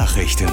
Nachrichten.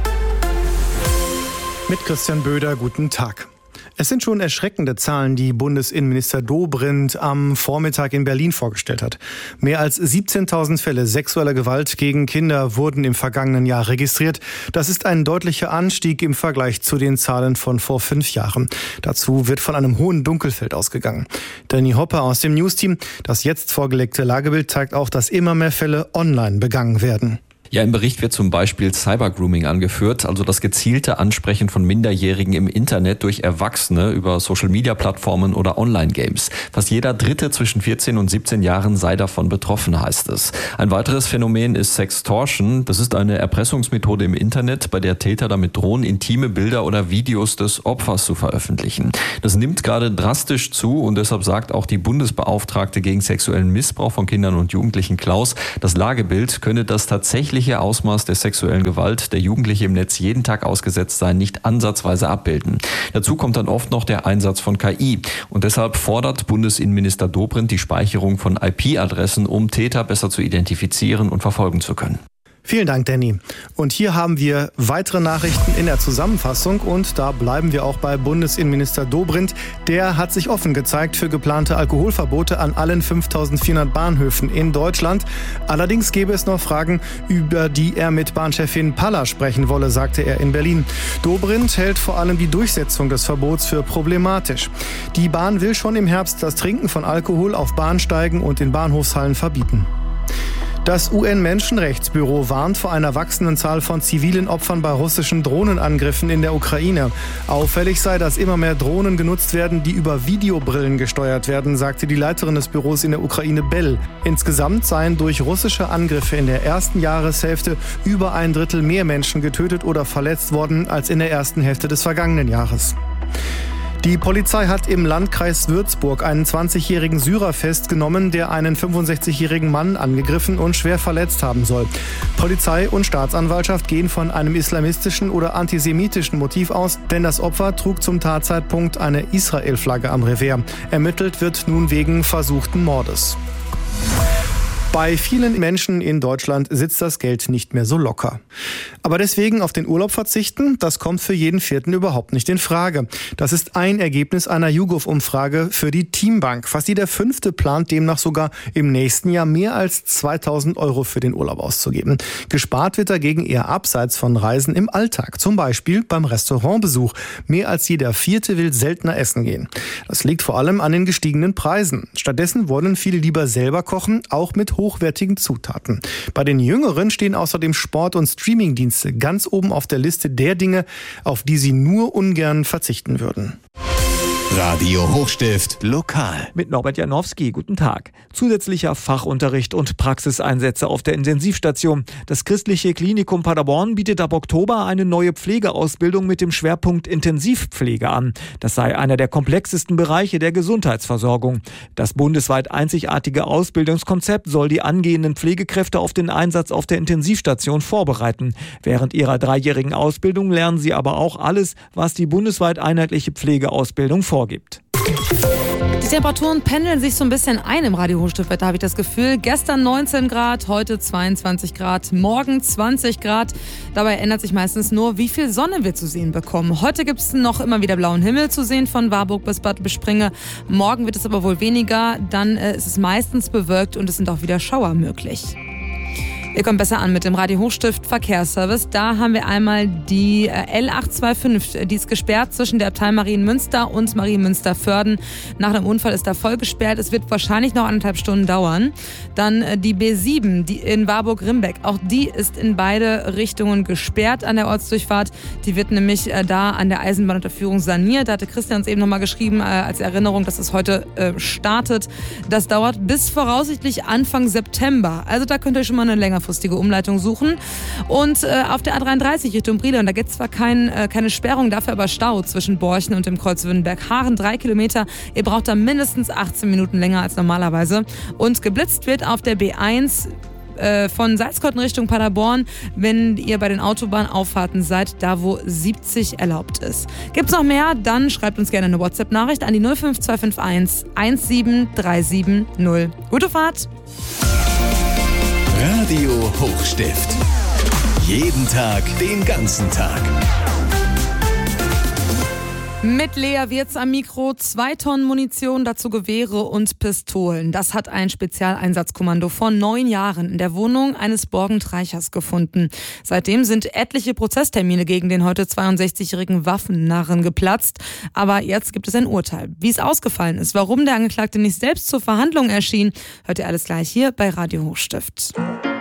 Mit Christian Böder, guten Tag. Es sind schon erschreckende Zahlen, die Bundesinnenminister Dobrindt am Vormittag in Berlin vorgestellt hat. Mehr als 17.000 Fälle sexueller Gewalt gegen Kinder wurden im vergangenen Jahr registriert. Das ist ein deutlicher Anstieg im Vergleich zu den Zahlen von vor 5 Jahren. Dazu wird von einem hohen Dunkelfeld ausgegangen. Danny Hopper aus dem Newsteam. Das jetzt vorgelegte Lagebild zeigt auch, dass immer mehr Fälle online begangen werden. Ja, im Bericht wird zum Beispiel Cybergrooming angeführt, also das gezielte Ansprechen von Minderjährigen im Internet durch Erwachsene über Social-Media-Plattformen oder Online-Games. Fast jeder Dritte zwischen 14 und 17 Jahren sei davon betroffen, heißt es. Ein weiteres Phänomen ist Sextortion. Das ist eine Erpressungsmethode im Internet, bei der Täter damit drohen, intime Bilder oder Videos des Opfers zu veröffentlichen. Das nimmt gerade drastisch zu und deshalb sagt auch die Bundesbeauftragte gegen sexuellen Missbrauch von Kindern und Jugendlichen Klaus, das Lagebild könne das tatsächliche Ausmaß der sexuellen Gewalt, der Jugendliche im Netz jeden Tag ausgesetzt sein, nicht ansatzweise abbilden. Dazu kommt dann oft noch der Einsatz von KI. Und deshalb fordert Bundesinnenminister Dobrindt die Speicherung von IP-Adressen, um Täter besser zu identifizieren und verfolgen zu können. Vielen Dank, Danny. Und hier haben wir weitere Nachrichten in der Zusammenfassung und da bleiben wir auch bei Bundesinnenminister Dobrindt. Der hat sich offen gezeigt für geplante Alkoholverbote an allen 5.400 Bahnhöfen in Deutschland. Allerdings gäbe es noch Fragen, über die er mit Bahnchefin Paller sprechen wolle, sagte er in Berlin. Dobrindt hält vor allem die Durchsetzung des Verbots für problematisch. Die Bahn will schon im Herbst das Trinken von Alkohol auf Bahnsteigen und in Bahnhofshallen verbieten. Das UN-Menschenrechtsbüro warnt vor einer wachsenden Zahl von zivilen Opfern bei russischen Drohnenangriffen in der Ukraine. Auffällig sei, dass immer mehr Drohnen genutzt werden, die über Videobrillen gesteuert werden, sagte die Leiterin des Büros in der Ukraine Bell. Insgesamt seien durch russische Angriffe in der ersten Jahreshälfte über 1/3 mehr Menschen getötet oder verletzt worden als in der ersten Hälfte des vergangenen Jahres. Die Polizei hat im Landkreis Würzburg einen 20-jährigen Syrer festgenommen, der einen 65-jährigen Mann angegriffen und schwer verletzt haben soll. Polizei und Staatsanwaltschaft gehen von einem islamistischen oder antisemitischen Motiv aus, denn das Opfer trug zum Tatzeitpunkt eine Israel-Flagge am Revers. Ermittelt wird nun wegen versuchten Mordes. Bei vielen Menschen in Deutschland sitzt das Geld nicht mehr so locker. Aber deswegen auf den Urlaub verzichten, das kommt für jeden Vierten überhaupt nicht in Frage. Das ist ein Ergebnis einer YouGov-Umfrage für die Teambank. Fast jeder Fünfte plant demnach sogar im nächsten Jahr mehr als 2.000 € für den Urlaub auszugeben. Gespart wird dagegen eher abseits von Reisen im Alltag, zum Beispiel beim Restaurantbesuch. Mehr als jeder Vierte will seltener essen gehen. Das liegt vor allem an den gestiegenen Preisen. Stattdessen wollen viele lieber selber kochen, auch mit hochwertigen Zutaten. Bei den Jüngeren stehen außerdem Sport- und Streamingdienste ganz oben auf der Liste der Dinge, auf die sie nur ungern verzichten würden. Radio Hochstift lokal. Mit Norbert Janowski, guten Tag. Zusätzlicher Fachunterricht und Praxiseinsätze auf der Intensivstation. Das Christliche Klinikum Paderborn bietet ab Oktober eine neue Pflegeausbildung mit dem Schwerpunkt Intensivpflege an. Das sei einer der komplexesten Bereiche der Gesundheitsversorgung. Das bundesweit einzigartige Ausbildungskonzept soll die angehenden Pflegekräfte auf den Einsatz auf der Intensivstation vorbereiten. Während ihrer 3-jährigen Ausbildung lernen sie aber auch alles, was die bundesweit einheitliche Pflegeausbildung vorgibt. Die Temperaturen pendeln sich so ein bisschen ein im Radio Hochstiftwetter, habe ich das Gefühl. Gestern 19 Grad, heute 22 Grad, morgen 20 Grad. Dabei ändert sich meistens nur, wie viel Sonne wir zu sehen bekommen. Heute gibt es noch immer wieder blauen Himmel zu sehen von Warburg bis Bad Bespringe. Morgen wird es aber wohl weniger, dann ist es meistens bewölkt und es sind auch wieder Schauer möglich. Ihr kommt besser an mit dem Radio Hochstift Verkehrsservice. Da haben wir einmal die L825, die ist gesperrt zwischen der Abtei Marienmünster und Marienmünster-Vörden. Nach dem Unfall ist da voll gesperrt. Es wird wahrscheinlich noch 1,5 Stunden dauern. Dann die B7, die in Warburg-Rimbeck. Auch die ist in beide Richtungen gesperrt an der Ortsdurchfahrt. Die wird nämlich da an der Eisenbahnunterführung saniert. Da hatte Christian uns eben nochmal geschrieben als Erinnerung, dass es heute startet. Das dauert bis voraussichtlich Anfang September. Also da könnt ihr schon mal eine längerfristige Umleitung suchen. Und auf der A33 Richtung Brilon, da gibt es zwar keine Sperrung, dafür aber Stau zwischen Borchen und dem Kreuz Wünnenberg-Haaren. 3 Kilometer. Ihr braucht da mindestens 18 Minuten länger als normalerweise. Und geblitzt wird auf der B1 von Salzkotten Richtung Paderborn, wenn ihr bei den Autobahnauffahrten seid, da wo 70 erlaubt ist. Gibt's noch mehr? Dann schreibt uns gerne eine WhatsApp-Nachricht an die 05251 17370. Gute Fahrt! Radio Hochstift. Jeden Tag, den ganzen Tag. Mit Lea Wirz am Mikro, 2 Tonnen Munition, dazu Gewehre und Pistolen. Das hat ein Spezialeinsatzkommando vor 9 Jahren in der Wohnung eines Borgentreichers gefunden. Seitdem sind etliche Prozesstermine gegen den heute 62-jährigen Waffennarren geplatzt. Aber jetzt gibt es ein Urteil. Wie es ausgefallen ist, warum der Angeklagte nicht selbst zur Verhandlung erschien, hört ihr alles gleich hier bei Radio Hochstift.